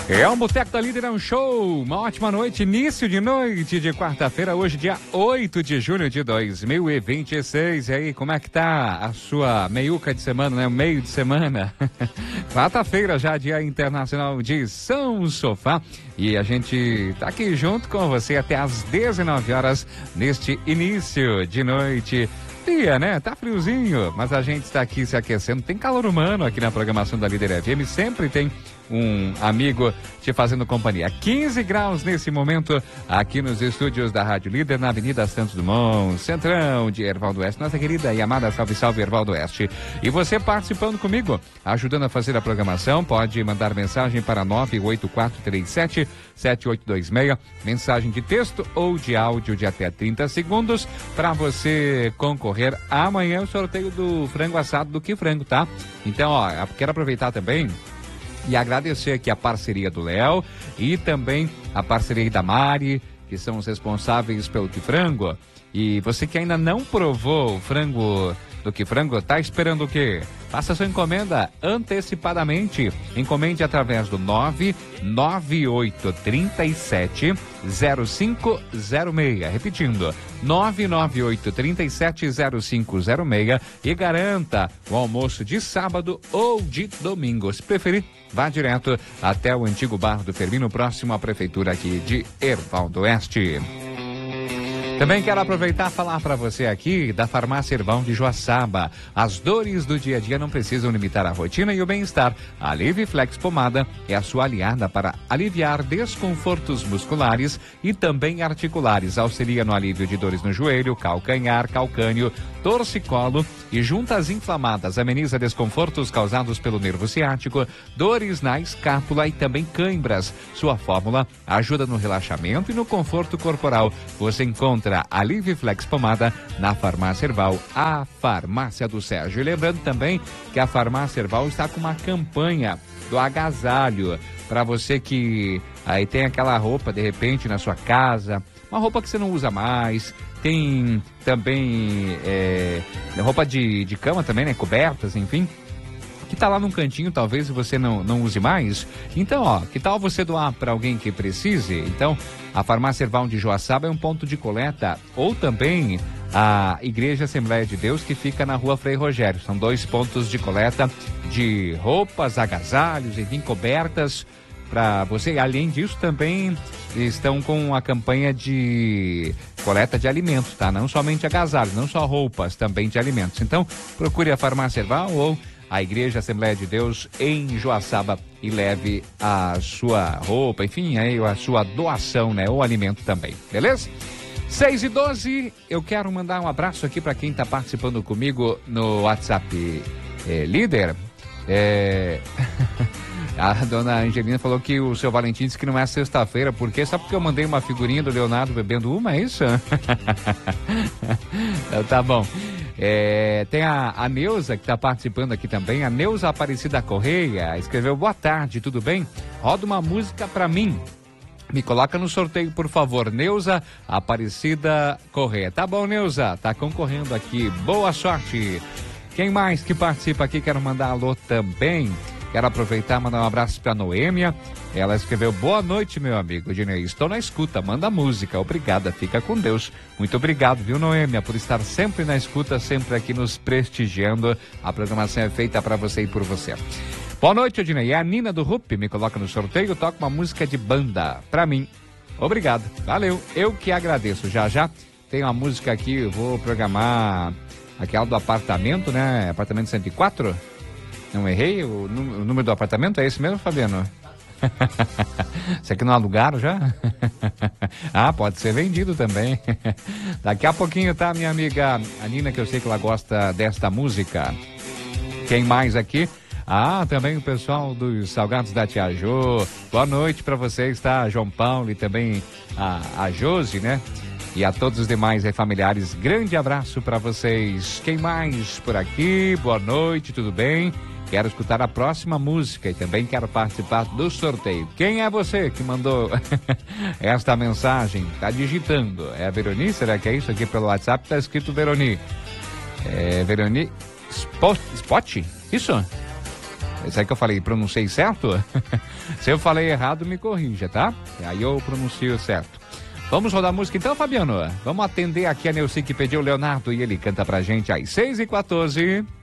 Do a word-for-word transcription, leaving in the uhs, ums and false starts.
É um Boteco da Líder, é um show, uma ótima noite, início de noite de quarta-feira, hoje dia oito de junho de dois mil e vinte e seis. E aí, como é que tá a sua meiuca de semana, né? O meio de semana. Quarta-feira já, dia internacional de São Sofá. E a gente tá aqui junto com você até às dezenove horas neste início de noite. Dia, né? Tá friozinho, mas a gente está aqui se aquecendo. Tem calor humano aqui na programação da Líder F M. Sempre tem um amigo te fazendo companhia. quinze graus nesse momento aqui nos estúdios da Rádio Líder, na Avenida Santos Dumont, centrão de Hervaldo Oeste. Nossa querida e amada salve, salve Hervaldo Oeste. E você participando comigo, ajudando a fazer a programação, pode mandar mensagem para nove oito quatro três sete sete oito dois seis, mensagem de texto ou de áudio de até trinta segundos para você concorrer amanhã o sorteio do frango assado do Que Frango, tá? Então, ó, quero aproveitar também e agradecer aqui a parceria do Léo e também a parceria da Mari, que são os responsáveis pelo Que Frango. E você que ainda não provou o frango do Que Frango, tá esperando o quê? Faça sua encomenda antecipadamente. Encomende através do nove nove oito três sete zero cinco zero seis. Repetindo, nove nove oito três sete zero cinco zero seis e garanta o almoço de sábado ou de domingo. Se preferir, vá direto até o antigo bar do Firmino, próximo à prefeitura aqui de Hervaldo Oeste. Também quero aproveitar e falar para você aqui da Farmácia Irvão de Joaçaba. As dores do dia a dia não precisam limitar a rotina e o bem-estar. A Liviflex Pomada é a sua aliada para aliviar desconfortos musculares e também articulares. Auxilia no alívio de dores no joelho, calcanhar, calcânio, torcicolo e juntas inflamadas. Ameniza desconfortos causados pelo nervo ciático, dores na escápula e também cãibras. Sua fórmula ajuda no relaxamento e no conforto corporal. Você encontra a Liviflex Pomada na Farmácia Herval, a farmácia do Sérgio. E lembrando também que a Farmácia Herval está com uma campanha do agasalho para você que aí tem aquela roupa de repente na sua casa, uma roupa que você não usa mais. Tem também é, roupa de, de cama também, né? Cobertas, enfim, que tá lá num cantinho, talvez você não, não use mais. Então, ó, que tal você doar para alguém que precise? Então, a Farmácia Herval de Joaçaba é um ponto de coleta, ou também a Igreja Assembleia de Deus, que fica na Rua Frei Rogério. São dois pontos de coleta de roupas, agasalhos, enfim, cobertas para você. Além disso, também estão com a campanha de coleta de alimentos, tá? Não somente agasalhos, não só roupas, também de alimentos. Então, procure a Farmácia Herval ou a Igreja Assembleia de Deus em Joaçaba e leve a sua roupa, enfim, aí a sua doação, né? O alimento também, beleza? seis e doze, eu quero mandar um abraço aqui para quem está participando comigo no WhatsApp é, Líder. É... A dona Angelina falou que o seu Valentim disse que não é sexta-feira, por quê? Só porque eu mandei uma figurinha do Leonardo bebendo uma, é isso? Tá bom. É, tem a, a Neuza que está participando aqui também, a Neuza Aparecida Correia, escreveu: boa tarde, tudo bem? Roda uma música para mim. Me coloca no sorteio, por favor. Neuza Aparecida Correia. Tá bom, Neuza, tá concorrendo aqui. Boa sorte. Quem mais que participa aqui? Quero mandar alô também. Quero aproveitar e mandar um abraço para Noêmia. Ela escreveu: boa noite, meu amigo Dinei. Estou na escuta, manda música. Obrigada, fica com Deus. Muito obrigado, viu, Noêmia, por estar sempre na escuta, sempre aqui nos prestigiando. A programação é feita para você e por você. Boa noite, Dinei. É a Nina do Rup, me coloca no sorteio, toca uma música de banda para mim. Obrigado, valeu. Eu que agradeço. Já já tem uma música aqui, eu vou programar aquela do apartamento, né? Apartamento cento e quatro. Não errei? O, o número do apartamento é esse mesmo, Fabiano? Isso aqui não alugaram já? Ah, pode ser vendido também. Daqui a pouquinho, tá, minha amiga a Nina, que eu sei que ela gosta desta música. Quem mais aqui? Ah, também o pessoal dos Salgados da Tia Jô. Boa noite para vocês, tá? João Paulo e também a, a Josi, né? E a todos os demais aí, familiares, grande abraço para vocês. Quem mais por aqui? Boa noite, tudo bem? Quero escutar a próxima música e também quero participar do sorteio. Quem é você que mandou esta mensagem? Tá digitando. É a Veroni? Será que é isso aqui pelo WhatsApp? Tá escrito Veroni. É Veroni Spot? Spot? Isso? Isso aí que eu falei, pronunciei certo? Se eu falei errado, me corrija, tá? Aí eu pronuncio certo. Vamos rodar música então, Fabiano? Vamos atender aqui a Neuci que pediu o Leonardo e ele canta pra gente às seis e quatorze.